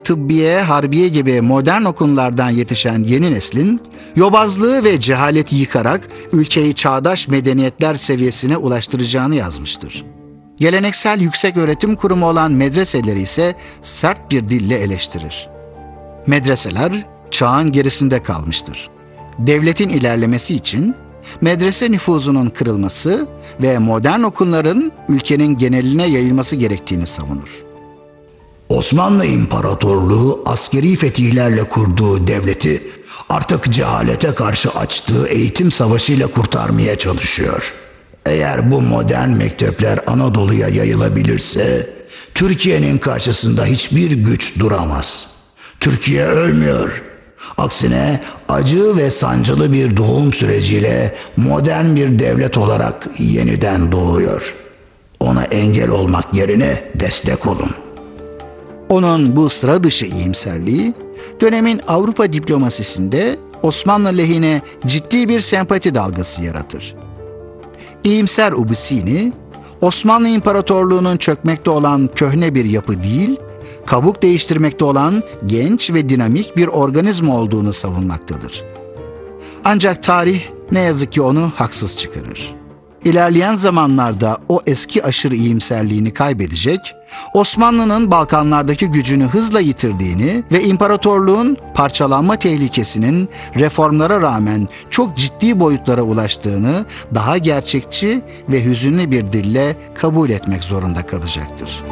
tıbbiye, harbiye gibi modern okullardan yetişen yeni neslin, yobazlığı ve cehaleti yıkarak ülkeyi çağdaş medeniyetler seviyesine ulaştıracağını yazmıştır. Geleneksel yüksek öğretim kurumu olan medreseleri ise sert bir dille eleştirir. Medreseler çağın gerisinde kalmıştır. Devletin ilerlemesi için medrese nüfuzunun kırılması ve modern okulların ülkenin geneline yayılması gerektiğini savunur. Osmanlı İmparatorluğu askeri fetihlerle kurduğu devleti artık cehalete karşı açtığı eğitim savaşıyla kurtarmaya çalışıyor. Eğer bu modern mektepler Anadolu'ya yayılabilirse Türkiye'nin karşısında hiçbir güç duramaz. Türkiye ölmüyor. Aksine acı ve sancılı bir doğum süreciyle modern bir devlet olarak yeniden doğuyor. Ona engel olmak yerine destek olun. Onun bu sıra dışı iyimserliği, dönemin Avrupa diplomasisinde Osmanlı lehine ciddi bir sempati dalgası yaratır. İyimser Ubisini, Osmanlı İmparatorluğu'nun çökmekte olan köhne bir yapı değil, kabuk değiştirmekte olan genç ve dinamik bir organizma olduğunu savunmaktadır. Ancak tarih ne yazık ki onu haksız çıkarır. İlerleyen zamanlarda o eski aşırı iyimserliğini kaybedecek, Osmanlı'nın Balkanlardaki gücünü hızla yitirdiğini ve imparatorluğun parçalanma tehlikesinin reformlara rağmen çok ciddi boyutlara ulaştığını daha gerçekçi ve hüzünlü bir dille kabul etmek zorunda kalacaktır.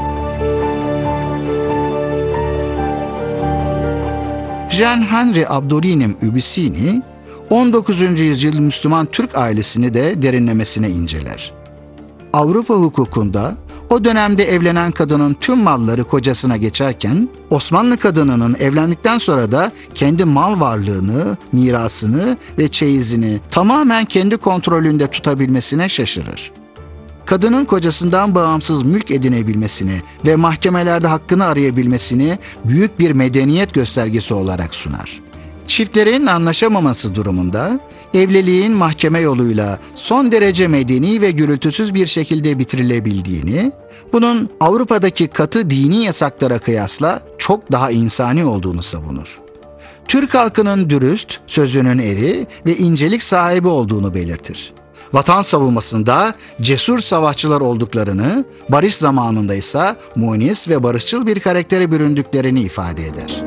Jean Henri Abdolinim Ubisini, 19. yüzyıl Müslüman Türk ailesini de derinlemesine inceler. Avrupa hukukunda o dönemde evlenen kadının tüm malları kocasına geçerken, Osmanlı kadınının evlendikten sonra da kendi mal varlığını, mirasını ve çeyizini tamamen kendi kontrolünde tutabilmesine şaşırır. Kadının kocasından bağımsız mülk edinebilmesini ve mahkemelerde hakkını arayabilmesini büyük bir medeniyet göstergesi olarak sunar. Çiftlerin anlaşamaması durumunda evliliğin mahkeme yoluyla son derece medeni ve gürültüsüz bir şekilde bitirilebildiğini, bunun Avrupa'daki katı dini yasaklara kıyasla çok daha insani olduğunu savunur. Türk halkının dürüst, sözünün eri ve incelik sahibi olduğunu belirtir. Vatan savunmasında cesur savaşçılar olduklarını, barış zamanında ise munis ve barışçıl bir karaktere büründüklerini ifade eder.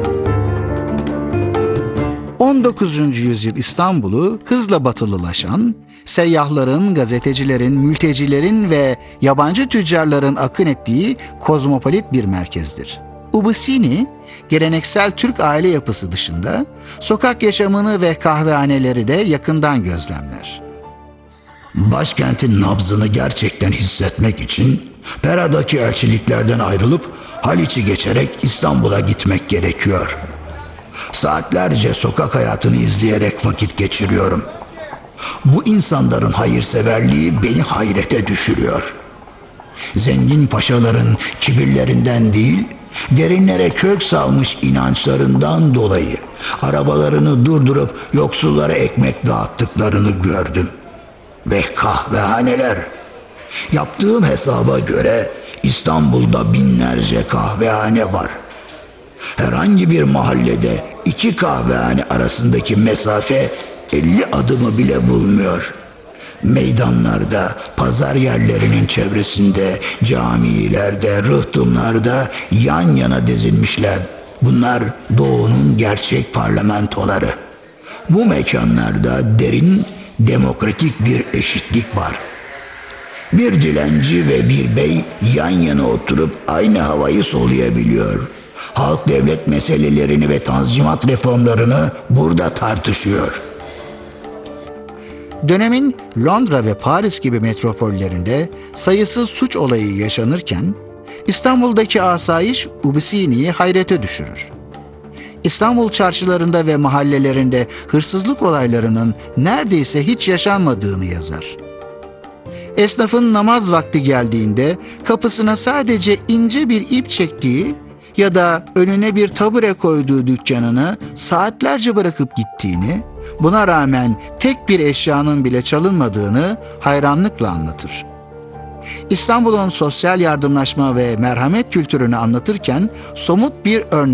19. yüzyıl İstanbul'u hızla batılılaşan, seyyahların, gazetecilerin, mültecilerin ve yabancı tüccarların akın ettiği kozmopolit bir merkezdir. Ubisini, geleneksel Türk aile yapısı dışında sokak yaşamını ve kahvehaneleri de yakından gözlemler. Başkentin nabzını gerçekten hissetmek için Pera'daki elçiliklerden ayrılıp Haliç'i geçerek İstanbul'a gitmek gerekiyor. Saatlerce sokak hayatını izleyerek vakit geçiriyorum. Bu insanların hayırseverliği beni hayrete düşürüyor. Zengin paşaların kibirlerinden değil, derinlere kök salmış inançlarından dolayı arabalarını durdurup yoksullara ekmek dağıttıklarını gördüm. Ve kahvehaneler. Yaptığım hesaba göre İstanbul'da binlerce kahvehane var. Herhangi bir mahallede 2 kahvehane arasındaki mesafe 50 adımı bile bulmuyor. Meydanlarda, pazar yerlerinin çevresinde, camilerde, rıhtımlarda yan yana dizilmişler. Bunlar Doğu'nun gerçek parlamentoları. Bu mekanlarda derin, demokratik bir eşitlik var. Bir dilenci ve bir bey yan yana oturup aynı havayı soluyabiliyor. Halk devlet meselelerini ve tanzimat reformlarını burada tartışıyor. Dönemin Londra ve Paris gibi metropollerinde sayısız suç olayı yaşanırken, İstanbul'daki asayiş Ubisini'yi hayrete düşürür. İstanbul çarşılarında ve mahallelerinde hırsızlık olaylarının neredeyse hiç yaşanmadığını yazar. Esnafın namaz vakti geldiğinde kapısına sadece ince bir ip çektiği ya da önüne bir tabure koyduğu dükkanını saatlerce bırakıp gittiğini, buna rağmen tek bir eşyanın bile çalınmadığını hayranlıkla anlatır. İstanbul'un sosyal yardımlaşma ve merhamet kültürünü anlatırken somut bir örnek